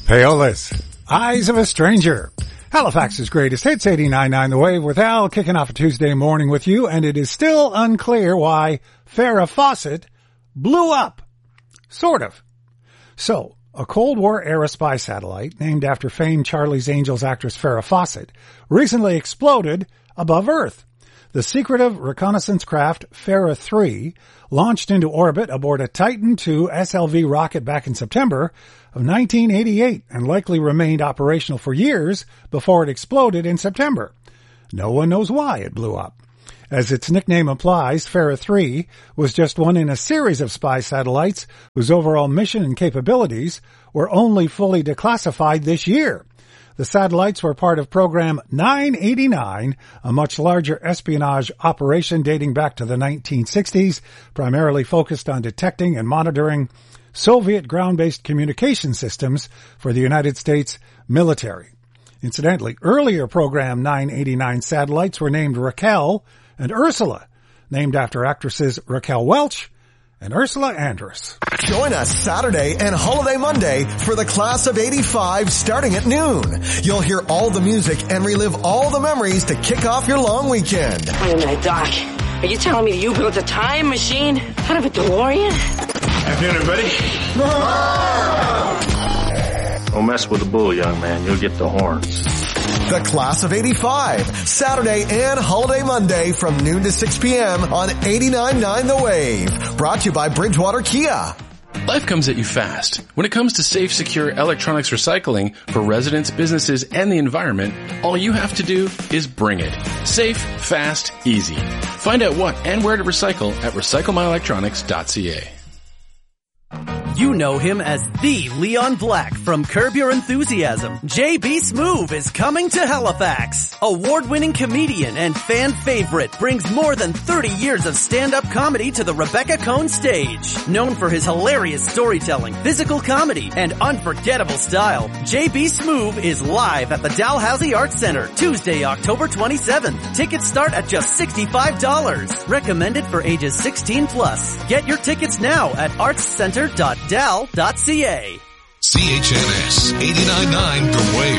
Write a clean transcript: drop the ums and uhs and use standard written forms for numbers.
Paolas, Eyes of a Stranger. Halifax's greatest hits, 89.9 The Wave with Al, kicking off a Tuesday morning with you, and it is still unclear why Farrah Fawcett blew up. Sort of. So, a Cold War-era spy satellite, named after famed Charlie's Angels actress Farrah Fawcett, recently exploded above Earth. The secretive reconnaissance craft Farrah 3 launched into orbit aboard a Titan II SLV rocket back in September of 1988 and likely remained operational for years before it exploded in September. No one knows why it blew up. As its nickname implies, Farrah 3 was just one in a series of spy satellites whose overall mission and capabilities were only fully declassified this year. The satellites were part of Program 989, a much larger espionage operation dating back to the 1960s, primarily focused on detecting and monitoring Soviet ground-based communication systems for the United States military. Incidentally, earlier Program 989 satellites were named Raquel and Ursula, named after actresses Raquel Welch and Ursula Andress. Join us Saturday and Holiday Monday for the Class of 85 starting at noon. You'll hear all the music and relive all the memories to kick off your long weekend. Wait a minute, Doc. Are you telling me that you built a time machine out of a DeLorean? Afternoon, everybody. Don't mess with the bull, young man. You'll get the horns. The Class of 85, Saturday and Holiday Monday from noon to 6 p.m. on 89.9 The Wave. Brought to you by Bridgewater Kia. Life comes at you fast. When it comes to safe, secure electronics recycling for residents, businesses, and the environment, all you have to do is bring it. Safe, fast, easy. Find out what and where to recycle at recyclemyelectronics.ca. You know him as the Leon Black from Curb Your Enthusiasm. J.B. Smoove is coming to Halifax. Award-winning comedian and fan favorite brings more than 30 years of stand-up comedy to the Rebecca Cohn stage. Known for his hilarious storytelling, physical comedy, and unforgettable style, J.B. Smoove is live at the Dalhousie Arts Center Tuesday, October 27th. Tickets start at just $65. Recommended for ages 16 plus. Get your tickets now at artscenter.dal.ca. CHNS 89.9 The Wave.